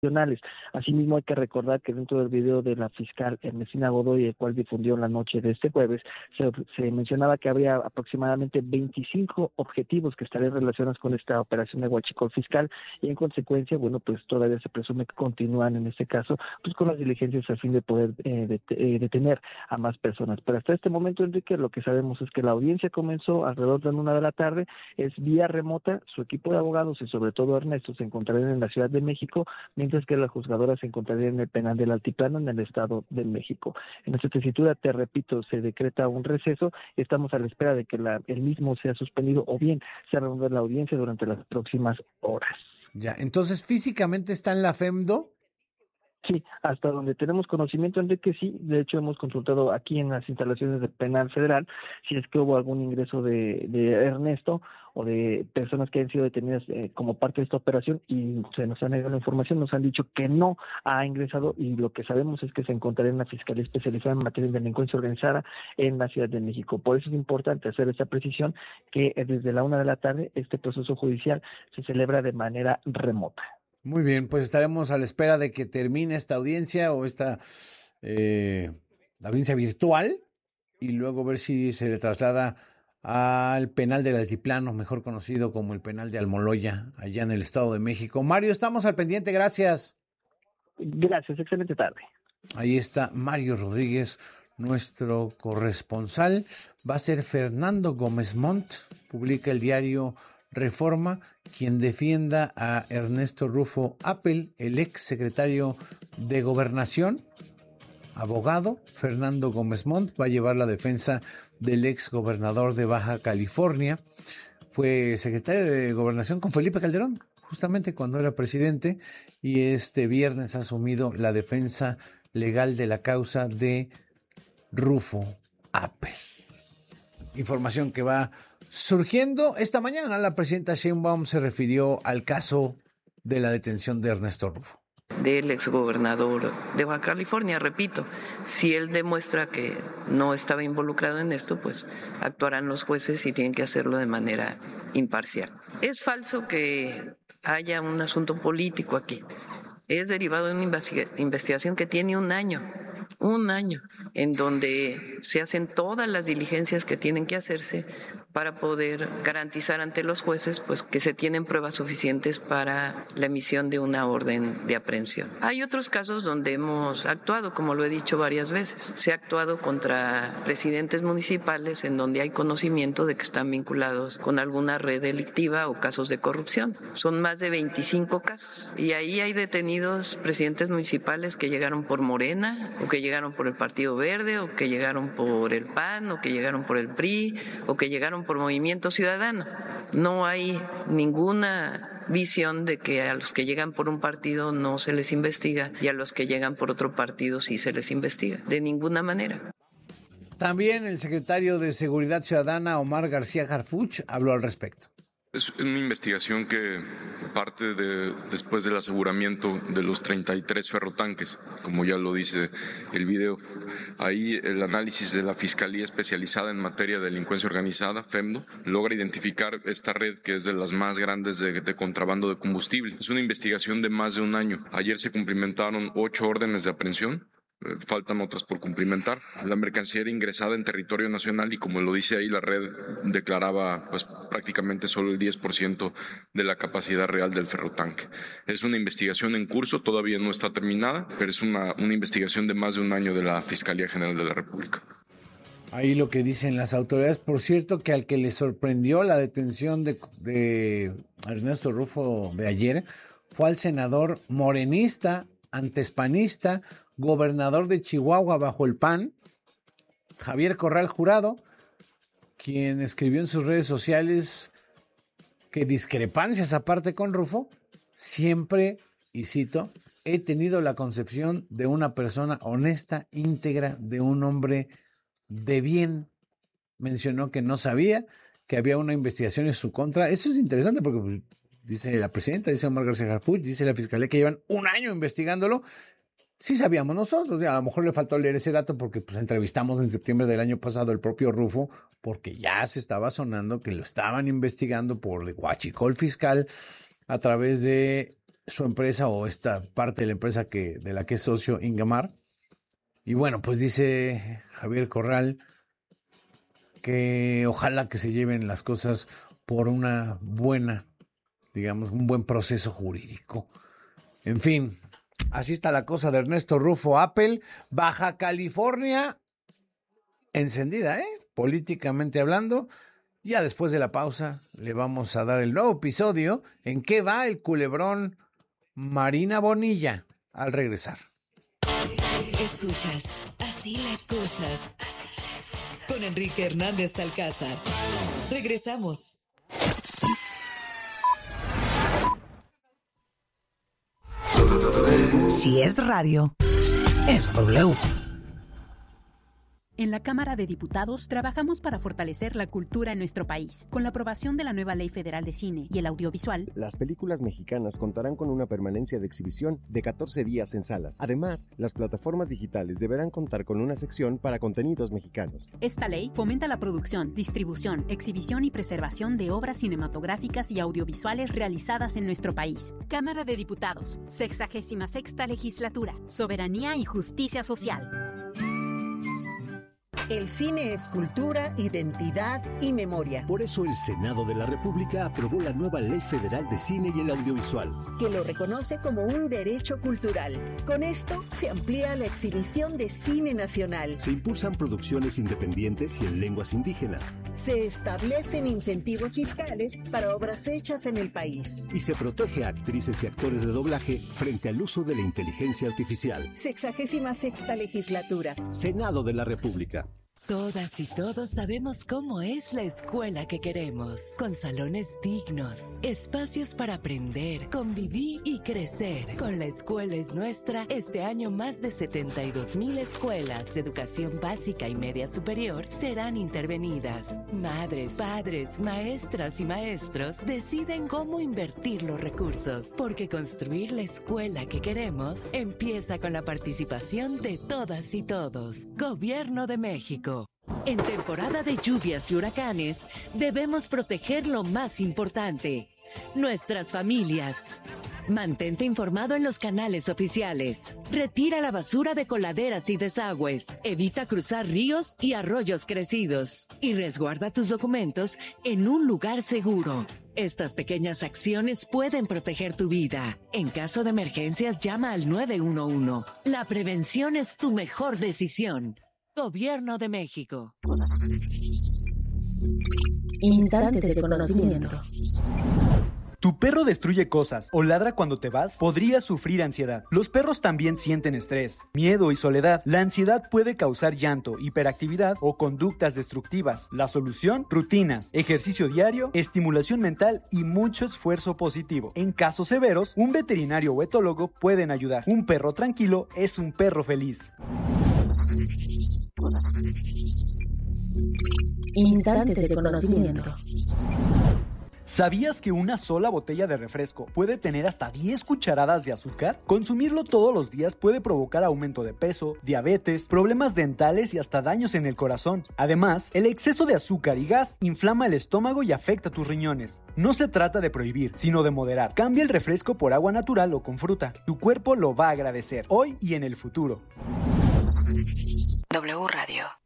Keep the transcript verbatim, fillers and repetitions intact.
Asimismo, hay que recordar que dentro del video de la fiscal Ernestina Godoy, el cual difundió la noche de este jueves, se, se mencionaba que habría aproximadamente veinticinco objetivos que estarían relacionados con esta operación de huachicol fiscal y en consecuencia, bueno, pues todavía se presume que continúan en este caso, pues con las diligencias a fin de poder eh, det eh, detener a más personas. Pero hasta este momento, Enrique, lo que sabemos es que la audiencia comenzó alrededor de una de la tarde, es vía remota, su equipo de abogados y sobre todo Ernesto se encontrarían en la Ciudad de México, mientras que la juzgadora se encontraría en el penal del Altiplano en el Estado de México. En esta tesitura, te repito, se decreta un receso y estamos a la espera de que la, el mismo sea suspendido o bien se reanude la audiencia durante las próximas horas. Ya, entonces físicamente está en la FEMDO. Sí, hasta donde tenemos conocimiento, Enrique, sí. De hecho, hemos consultado aquí en las instalaciones del Penal Federal si es que hubo algún ingreso de, de Ernesto o de personas que han sido detenidas eh, como parte de esta operación y se nos ha negado la información, nos han dicho que no ha ingresado y lo que sabemos es que se encontraría en la Fiscalía Especializada en Materia de Delincuencia Organizada en la Ciudad de México. Por eso es importante hacer esta precisión que desde la una de la tarde este proceso judicial se celebra de manera remota. Muy bien, pues estaremos a la espera de que termine esta audiencia o esta eh, audiencia virtual y luego ver si se le traslada al penal del Altiplano, mejor conocido como el penal de Almoloya, allá en el Estado de México. Mario, estamos al pendiente, gracias. Gracias, excelente tarde. Ahí está Mario Rodríguez, nuestro corresponsal. Va a ser Fernando Gómez Montt, publica el diario Reforma, quien defienda a Ernesto Rufo Appel, el ex secretario de Gobernación. Abogado Fernando Gómez Montt va a llevar la defensa del ex gobernador de Baja California. Fue secretario de Gobernación con Felipe Calderón, justamente cuando era presidente, y este viernes ha asumido la defensa legal de la causa de Rufo Appel. Información que va surgiendo esta mañana. La presidenta Sheinbaum se refirió al caso de la detención de Ernesto Rufo. Del exgobernador de Baja California, repito, si él demuestra que no estaba involucrado en esto, pues actuarán los jueces y tienen que hacerlo de manera imparcial. Es falso que haya un asunto político aquí. Es derivado de una investigación que tiene un año, un año, en donde se hacen todas las diligencias que tienen que hacerse para poder garantizar ante los jueces pues que se tienen pruebas suficientes para la emisión de una orden de aprehensión. Hay otros casos donde hemos actuado, como lo he dicho varias veces. Se ha actuado contra presidentes municipales en donde hay conocimiento de que están vinculados con alguna red delictiva o casos de corrupción. Son más de veinticinco casos y ahí hay detenidos presidentes municipales que llegaron por Morena o que llegaron por el Partido Verde o que llegaron por el P A N o que llegaron por el P R I o que llegaron por Movimiento Ciudadano. No hay ninguna visión de que a los que llegan por un partido no se les investiga y a los que llegan por otro partido sí se les investiga. De ninguna manera. También el secretario de Seguridad Ciudadana, Omar García Harfuch, habló al respecto. Es una investigación que parte de, después del aseguramiento de los treinta y tres ferrotanques, como ya lo dice el video. Ahí el análisis de la Fiscalía Especializada en Materia de Delincuencia Organizada, FEMDO, logra identificar esta red que es de las más grandes de, de contrabando de combustible. Es una investigación de más de un año. Ayer se cumplimentaron ocho órdenes de aprehensión. Faltan otras por cumplimentar. La mercancía era ingresada en territorio nacional y como lo dice ahí, la red declaraba pues prácticamente solo el diez por ciento de la capacidad real del ferrotanque. Es una investigación en curso, todavía no está terminada, pero es una, una investigación de más de un año de la Fiscalía General de la República. Ahí lo que dicen las autoridades. Por cierto, que al que le sorprendió la detención de, de Ernesto Rufo de ayer fue al senador morenista, antespanista, gobernador de Chihuahua bajo el P A N, Javier Corral Jurado, quien escribió en sus redes sociales que discrepancias aparte con Rufo, siempre, y cito, he tenido la concepción de una persona honesta, íntegra, de un hombre de bien. Mencionó que no sabía que había una investigación en su contra. Eso es interesante porque pues, dice la presidenta, dice Omar García Harfuch, dice la fiscalía que llevan un año investigándolo. Sí sabíamos nosotros, a lo mejor le faltó leer ese dato porque pues entrevistamos en septiembre del año pasado al propio Rufo porque ya se estaba sonando que lo estaban investigando por el huachicol fiscal a través de su empresa o esta parte de la empresa que de la que es socio Ingamar. Y bueno, pues dice Javier Corral que ojalá que se lleven las cosas por una buena, digamos, un buen proceso jurídico. En fin, así está la cosa de Ernesto Rufo Apple. Baja California encendida, ¿eh? Políticamente hablando. Ya después de la pausa le vamos a dar el nuevo episodio en qué va el culebrón Marina Bonilla al regresar. Escuchas, así las cosas, así las cosas. Con Enrique Hernández Alcázar. Regresamos. Si es radio, es W. En la Cámara de Diputados trabajamos para fortalecer la cultura en nuestro país. Con la aprobación de la nueva Ley Federal de Cine y el Audiovisual, las películas mexicanas contarán con una permanencia de exhibición de catorce días en salas. Además, las plataformas digitales deberán contar con una sección para contenidos mexicanos. Esta ley fomenta la producción, distribución, exhibición y preservación de obras cinematográficas y audiovisuales realizadas en nuestro país. Cámara de Diputados, sexagésima sexta legislatura, soberanía y justicia social. El cine es cultura, identidad y memoria. Por eso el Senado de la República aprobó la nueva Ley Federal de Cine y el Audiovisual, que lo reconoce como un derecho cultural. Con esto se amplía la exhibición de cine nacional. Se impulsan producciones independientes y en lenguas indígenas. Se establecen incentivos fiscales para obras hechas en el país. Y se protege a actrices y actores de doblaje frente al uso de la inteligencia artificial. Sexagésima sexta legislatura. Senado de la República. Todas y todos sabemos cómo es la escuela que queremos, con salones dignos, espacios para aprender, convivir y crecer. Con La Escuela es Nuestra, este año más de setenta y dos mil escuelas de educación básica y media superior serán intervenidas. Madres, padres, maestras y maestros deciden cómo invertir los recursos, porque construir la escuela que queremos empieza con la participación de todas y todos. Gobierno de México. En temporada de lluvias y huracanes, debemos proteger lo más importante, nuestras familias. Mantente informado en los canales oficiales. Retira la basura de coladeras y desagües. Evita cruzar ríos y arroyos crecidos. Y resguarda tus documentos en un lugar seguro. Estas pequeñas acciones pueden proteger tu vida. En caso de emergencias, llama al nueve uno uno. La prevención es tu mejor decisión. Gobierno de México. Instantes de conocimiento. ¿Tu perro destruye cosas o ladra cuando te vas? Podrías sufrir ansiedad. Los perros también sienten estrés, miedo y soledad. La ansiedad puede causar llanto, hiperactividad o conductas destructivas. La solución: rutinas, ejercicio diario, estimulación mental y mucho esfuerzo positivo. En casos severos, un veterinario o etólogo pueden ayudar. Un perro tranquilo es un perro feliz. Instantes de conocimiento. ¿Sabías que una sola botella de refresco puede tener hasta diez cucharadas de azúcar? Consumirlo todos los días puede provocar aumento de peso, diabetes, problemas dentales y hasta daños en el corazón. Además, el exceso de azúcar y gas inflama el estómago y afecta tus riñones. No se trata de prohibir, sino de moderar. Cambia el refresco por agua natural o con fruta. Tu cuerpo lo va a agradecer, hoy y en el futuro. W Radio.